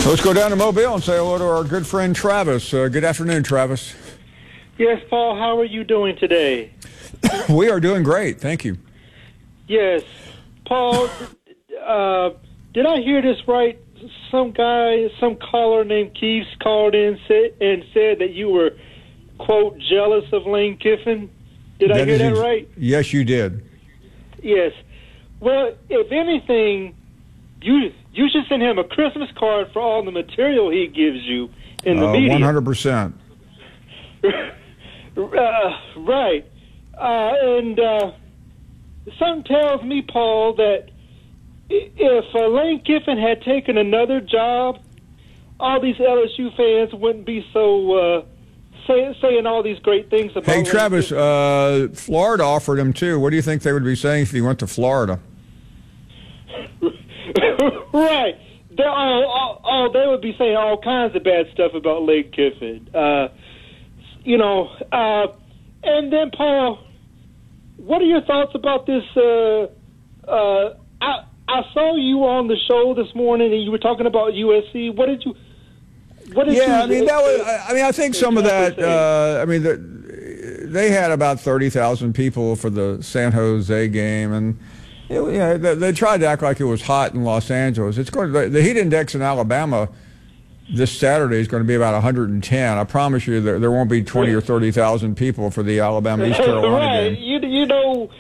Let's go down to Mobile and say hello to our good friend Travis. Good afternoon, Travis. Yes, Paul, how are you doing today? We are doing great, thank you. Yes. Paul, did I hear this right? Some caller named Keith called in and said that you were, quote, jealous of Lane Kiffin. Did I hear that right? Yes, you did. Yes. Well, if anything, you should send him a Christmas card for all the material he gives you in the media. 100%. Right. And something tells me, Paul, that if Lane Kiffin had taken another job, all these LSU fans wouldn't be so saying all these great things about Hey, Lane Travis, Kiffin. Florida offered him, too. What do you think they would be saying if he went to Florida? Right. They would be saying all kinds of bad stuff about Lane Kiffin. And then, Paul, what are your thoughts about this? I saw you on the show this morning, and you were talking about USC. What did you? Yeah, I mean that was. I think some of that. They had about 30,000 people for the San Jose game, and they tried to act like it was hot in Los Angeles. It's going to, the heat index in Alabama this Saturday is going to be about 110. I promise you there won't be 20 or 30,000 people for the Alabama East Carolina game.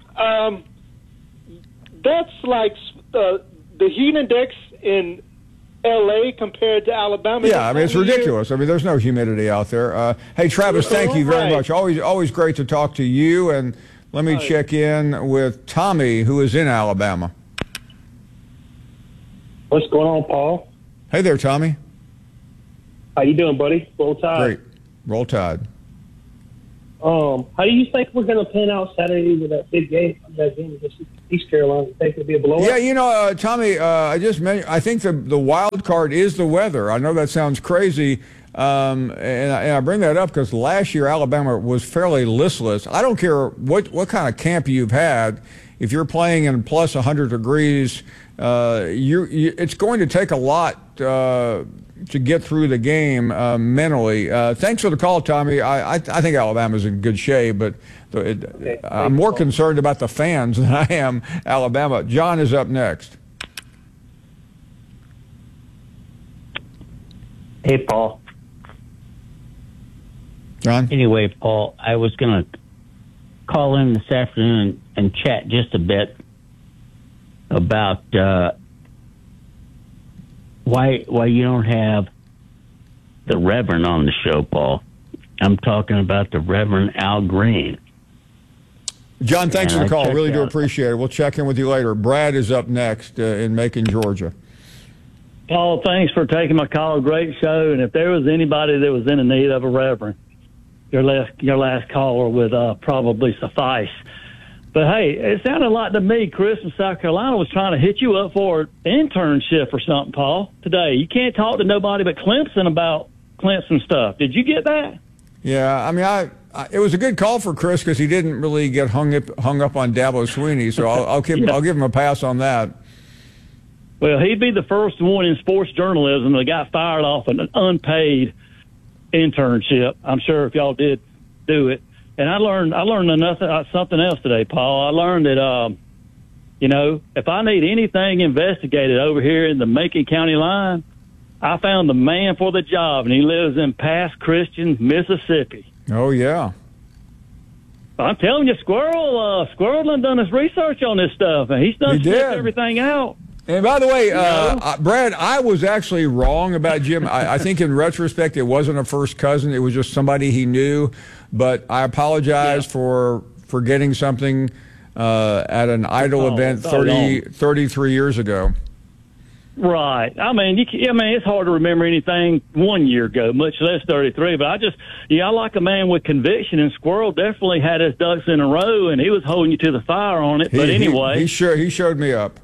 That's like the heat index in L.A. compared to Alabama. Yeah, I mean, it's ridiculous. I mean, there's no humidity out there. Hey, Travis, thank you very much. Always great to talk to you. And let me check in with Tommy, who is in Alabama. What's going on, Paul? Hey there, Tommy. How you doing, buddy? Roll Tide. Great. Roll Tide. How do you think we're going to pan out Saturday with that big game? That game against East Carolina. You think it'll be a blowout? Yeah, Tommy, I just mentioned. I think the wild card is the weather. I know that sounds crazy, and I bring that up because last year Alabama was fairly listless. I don't care what kind of camp you've had. If you're playing in plus 100 degrees, it's going to take a lot to get through the game mentally. Thanks for the call, Tommy. I think Alabama's in good shape, but I'm more concerned about the fans than I am Alabama. John is up next. Hey, Paul. John? Anyway, Paul, I was going to call in this afternoon and chat just a bit about why you don't have the Reverend on the show, Paul. I'm talking about the Reverend Al Green. John, thanks for the call. Really do appreciate it. We'll check in with you later. Brad is up next in Macon, Georgia. Paul, thanks for taking my call. Great show. And if there was anybody that was in the need of a Reverend, your last caller would probably suffice. But, hey, it sounded like to me Chris from South Carolina was trying to hit you up for an internship or something, Paul, today. You can't talk to nobody but Clemson about Clemson stuff. Did you get that? Yeah, I mean, it was a good call for Chris because he didn't really get hung up on Dabo Swinney, so I'll give him a pass on that. Well, he'd be the first one in sports journalism that got fired off an unpaid internship. I'm sure if y'all did do it. And I learned something else today, Paul. I learned that, if I need anything investigated over here in the Macon County line, I found the man for the job, and he lives in Pass Christian, Mississippi. Oh, yeah. I'm telling you, Squirrel done his research on this stuff, and he's done everything out. And by the way, Brad, I was actually wrong about Jim. I think in retrospect, it wasn't a first cousin. It was just somebody he knew. But I apologize for forgetting something at an Idol event 33 years ago. Right. I mean, it's hard to remember anything 1 year ago, much less 33. But I like a man with conviction, and Squirrel definitely had his ducks in a row, and he was holding you to the fire on it. But anyway, he showed me up.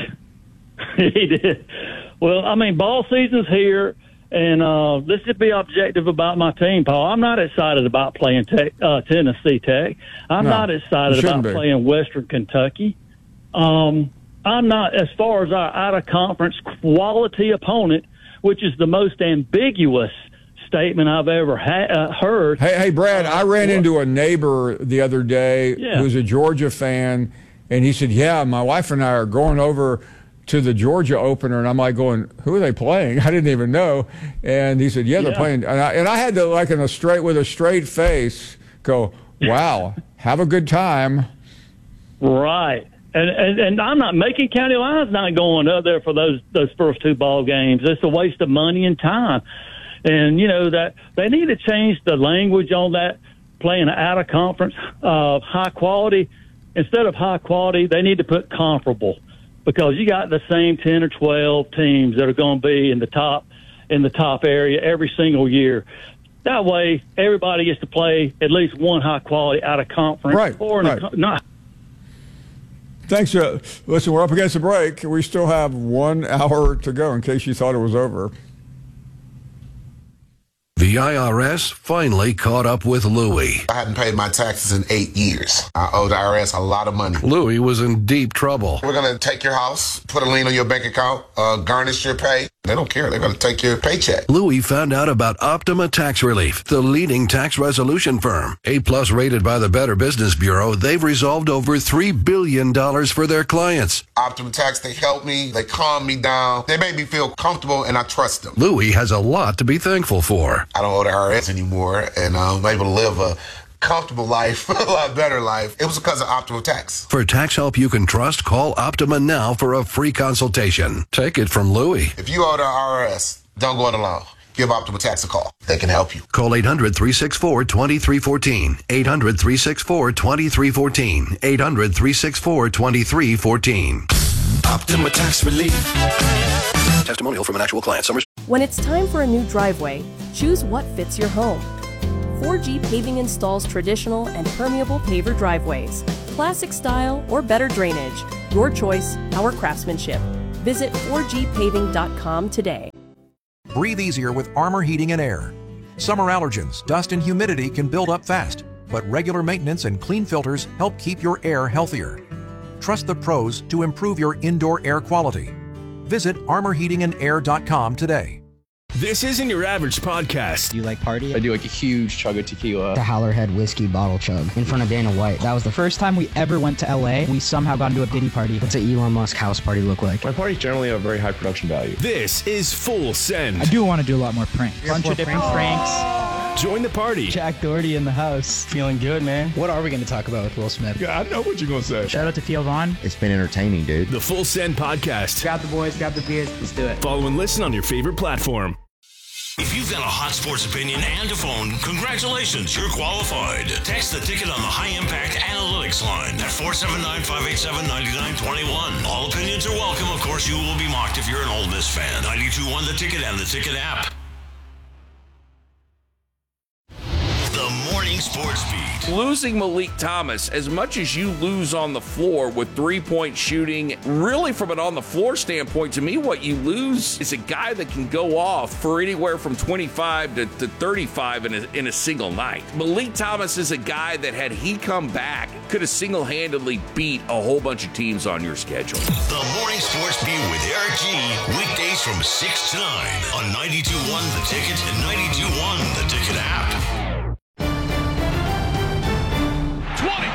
He did. Well, I mean, ball season's here, and let's just be objective about my team, Paul. I'm not excited about playing Tennessee Tech. I'm not excited about playing Western Kentucky. I'm not, as far as our out-of-conference quality opponent, which is the most ambiguous statement I've ever heard. Hey, Brad, I ran into a neighbor the other day who's a Georgia fan, and he said, yeah, my wife and I are going over to the Georgia opener, and I'm like going, who are they playing? I didn't even know. And he said, yeah, they're playing. And I had to, like, with a straight face, go, wow, have a good time. Right. And I'm not making County Line's not going up there for those first two ball games. It's a waste of money and time. And, you know, that they need to change the language on that, playing out of conference, high quality. Instead of high quality, they need to put comparable, because you got the same 10 or 12 teams that are going to be in the top area every single year. That way, everybody gets to play at least one high quality out of conference. Right. Not. Thanks. Listen, we're up against the break. We still have 1 hour to go in case you thought it was over. The IRS finally caught up with Louie. I hadn't paid my taxes in 8 years. I owe the IRS a lot of money. Louie was in deep trouble. We're going to take your house, put a lien on your bank account, garnish your pay. They don't care. They're going to take your paycheck. Louie found out about Optima Tax Relief, the leading tax resolution firm. A+ rated by the Better Business Bureau, they've resolved over $3 billion for their clients. Optima Tax, they help me. They calm me down. They make me feel comfortable, and I trust them. Louie has a lot to be thankful for. I don't owe the IRS anymore, and I'm able to live a comfortable life, a lot better life. It was because of Optima Tax. For tax help you can trust, call Optima now for a free consultation. Take it from Louie. If you owe the IRS, don't go it alone. Give Optima Tax a call. They can help you. Call 800-364-2314. 800-364-2314. 800-364-2314. Optima Tax Relief. Testimonial from an actual client. When it's time for a new driveway, choose what fits your home. 4G Paving installs traditional and permeable paver driveways, classic style or better drainage. Your choice, our craftsmanship. Visit 4gpaving.com today. Breathe easier with Armor Heating and Air. Summer allergens, dust and humidity can build up fast, but regular maintenance and clean filters help keep your air healthier. Trust the pros to improve your indoor air quality. Visit armorheatingandair.com today. This isn't your average podcast. Do you like party? I do like a huge chug of tequila. The Howlerhead whiskey bottle chug in front of Dana White. That was the first time we ever went to LA. We somehow got into a Diddy party. What's an Elon Musk house party look like? My parties generally have very high production value. This is Full Send. I do want to do a lot more pranks. Bunch of different pranks. Join the party. Jack Doherty in the house. Feeling good, man. What are we going to talk about with Will Smith? Yeah, I know what you're going to say. Shout out to Theo Vaughn. It's been entertaining, dude. The Full Send podcast. Grab the boys, grab the beers. Let's do it. Follow and listen on your favorite platform. If you've got a hot sports opinion and a phone, congratulations, you're qualified. Text the ticket on the High Impact Analytics line at 479-587-9921. All opinions are welcome. Of course, you will be mocked if you're an Ole Miss fan. 92.1 The Ticket and the Ticket app. The Morning Sports Beat. Losing Malik Thomas, as much as you lose on the floor with three-point shooting, really from an on-the-floor standpoint, to me, what you lose is a guy that can go off for anywhere from 25 to 35 in a single night. Malik Thomas is a guy that, had he come back, could have single-handedly beat a whole bunch of teams on your schedule. The Morning Sports Beat with Eric G. Weekdays from 6 to 9 on 92.1 The Ticket and 92.1 The Ticket app. 20, 15, 10-5,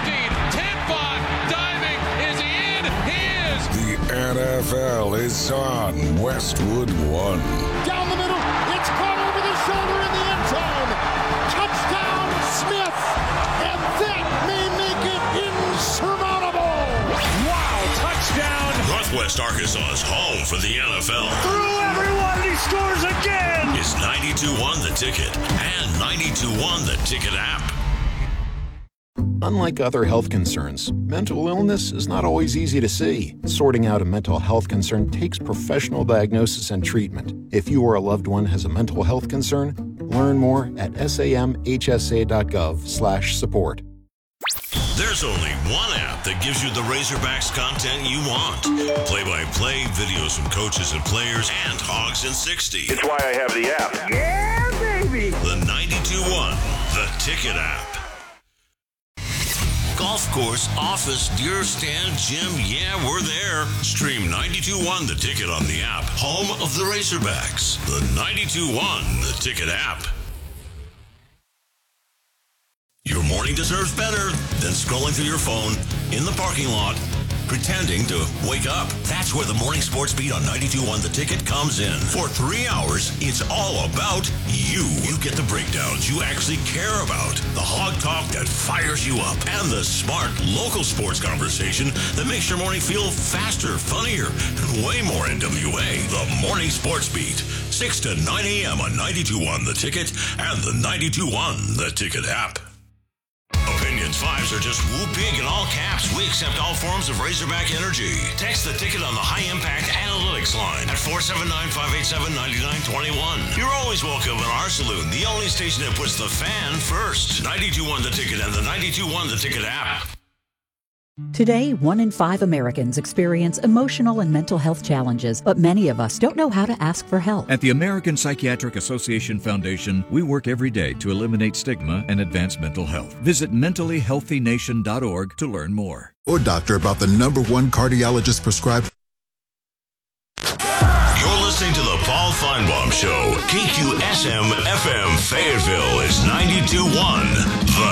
diving, is he in? He is! The NFL is on Westwood One. Down the middle, it's caught over the shoulder in the end zone. Touchdown, Smith! And that may make it insurmountable! Wow, touchdown! Northwest Arkansas's home for the NFL. Through everyone, he scores again! Is 92.1 The Ticket and 92.1 The Ticket app. Unlike other health concerns, mental illness is not always easy to see. Sorting out a mental health concern takes professional diagnosis and treatment. If you or a loved one has a mental health concern, learn more at samhsa.gov/support. There's only one app that gives you the Razorbacks content you want. Play-by-play, videos from coaches and players, and Hogs in 60. It's why I have the app. Yeah, baby! The 92.1 The Ticket app. golf course, office, deer stand, gym, yeah, we're there. Stream 92.1 The Ticket on the app, home of the Razorbacks. The 92.1 The Ticket app. Your morning deserves better than scrolling through your phone in the parking lot, pretending to wake up. That's where the Morning Sports Beat on 92.1 The Ticket comes in. For 3 hours, it's all about you. You get the breakdowns you actually care about, the hog talk that fires you up, and the smart local sports conversation that makes your morning feel faster, funnier, and way more NWA. The Morning Sports Beat, 6 to 9 a.m. on 92.1 The Ticket and the 92.1 The Ticket app. Opinions 5s are just woo big in all caps. We accept all forms of Razorback energy. Text The Ticket on the High Impact Analytics line at 479-587-9921. You're always welcome in our saloon, the only station that puts the fan first. 92.1 The Ticket and the 92.1 The Ticket app. Today, 1 in 5 Americans experience emotional and mental health challenges, but many of us don't know how to ask for help. At the American Psychiatric Association Foundation, we work every day to eliminate stigma and advance mental health. Visit mentallyhealthynation.org to learn more. Or doctor about the #1 cardiologist prescribed. You're listening to the Paul Feinbaum Show. KQSM FM Fayetteville is 92.1 The